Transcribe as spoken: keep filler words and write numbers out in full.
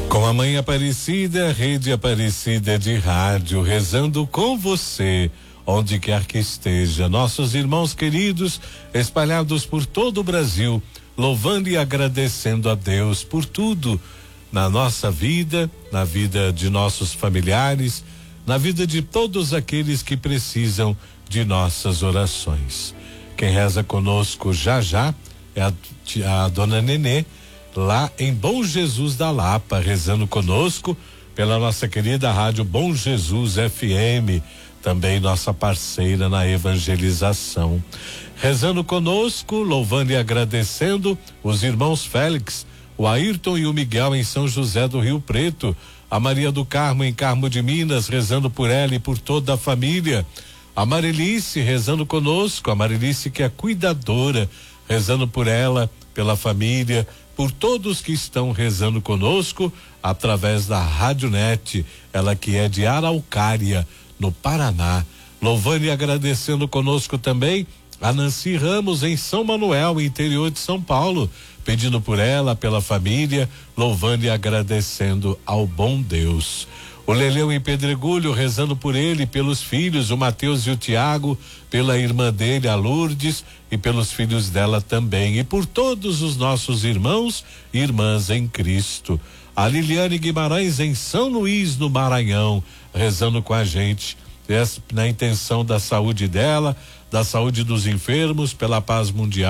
Com a Mãe Aparecida, Rede Aparecida de Rádio, rezando com você, onde quer que esteja. Nossos irmãos queridos, espalhados por todo o Brasil, louvando e agradecendo a Deus por tudo na nossa vida, na vida de nossos familiares, na vida de todos aqueles que precisam de nossas orações. Quem reza conosco já já é a, a dona Nenê, lá em Bom Jesus da Lapa, rezando conosco pela nossa querida rádio Bom Jesus F M, também nossa parceira na evangelização. Rezando conosco, louvando e agradecendo os irmãos Félix, o Ayrton e o Miguel em São José do Rio Preto, a Maria do Carmo em Carmo de Minas, rezando por ela e por toda a família. A Marilice rezando conosco, a Marilice que é cuidadora, rezando por ela, pela família, por todos que estão rezando conosco através da Rádio Net, ela que é de Araucária, no Paraná. Louvando e agradecendo conosco também a Nancy Ramos em São Manuel, interior de São Paulo, pedindo por ela, pela família, louvando e agradecendo ao bom Deus. O Leleu em Pedregulho, rezando por ele, pelos filhos, o Mateus e o Tiago, pela irmã dele, a Lourdes, e pelos filhos dela também, e por todos os nossos irmãos e irmãs em Cristo. A Liliane Guimarães em São Luís, no Maranhão, rezando com a gente, na intenção da saúde dela, da saúde dos enfermos, pela paz mundial.